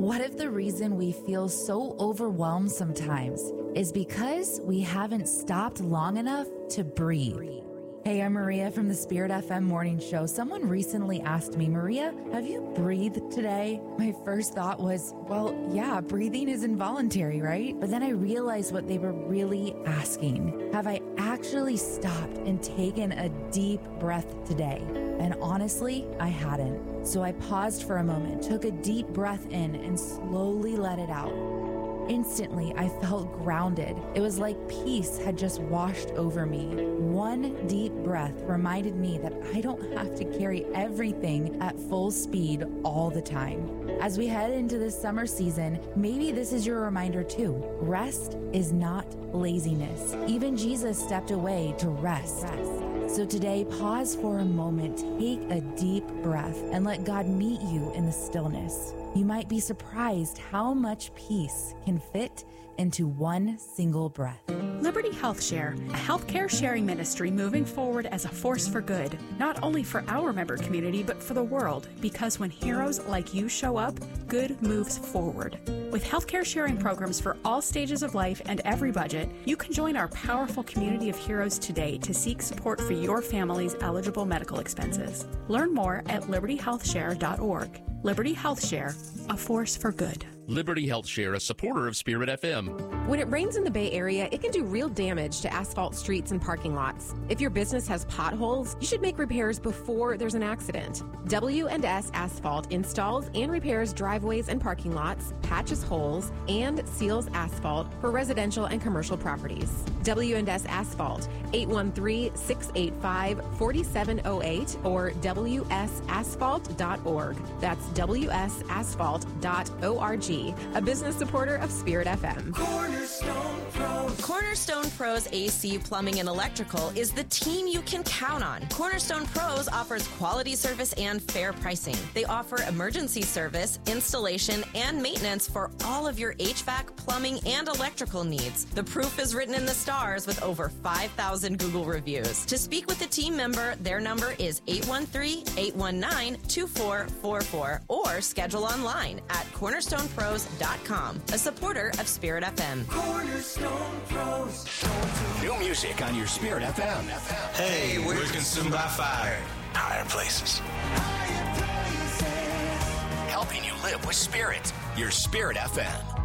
What if the reason we feel so overwhelmed sometimes is because we haven't stopped long enough to breathe? Hey, I'm Maria from the Spirit FM Morning Show. Someone recently asked me, Maria, have you breathed today? My first thought was, well, yeah, breathing is involuntary, right? But then I realized what they were really asking. Have I actually stopped and taken a deep breath today? And honestly, I hadn't. So I paused for a moment, took a deep breath in, and slowly let it out. Instantly, I felt grounded. It was like peace had just washed over me. One deep breath reminded me that I don't have to carry everything at full speed all the time. As we head into this summer season, maybe this is your reminder too. Rest is not laziness. Even Jesus stepped away to rest. So today, pause for a moment, take a deep breath, and let God meet you in the stillness. You might be surprised how much peace can fit into one single breath. Liberty Health Share, a healthcare sharing ministry moving forward as a force for good, not only for our member community, but for the world, because when heroes like you show up, good moves forward. With healthcare sharing programs for all stages of life and every budget, you can join our powerful community of heroes today to seek support for your family's eligible medical expenses. Learn more at libertyhealthshare.org. Liberty Health Share, a force for good. Liberty Health Share, a supporter of Spirit FM. When it rains in the Bay Area, it can do real damage to asphalt streets and parking lots. If your business has potholes, you should make repairs before there's an accident. W&S Asphalt installs and repairs driveways and parking lots, patches holes, and seals asphalt for residential and commercial properties. W&S Asphalt, 813-685-4708 or wsasphalt.org. That's wsasphalt.org. A business supporter of Spirit FM. Cornerstone Pros AC Plumbing and Electrical is the team you can count on. Cornerstone Pros offers quality service and fair pricing. They offer emergency service, installation, and maintenance for all of your HVAC, plumbing, and electrical needs. The proof is written in the stars with over 5,000 Google reviews. To speak with a team member, their number is 813-819-2444 or schedule online at cornerstonepros.com. A supporter of Spirit FM. Cornerstone Pros. New music on your Spirit FM. Hey, we're consumed by fire. Higher places. Helping you live with Spirit. Your Spirit FM.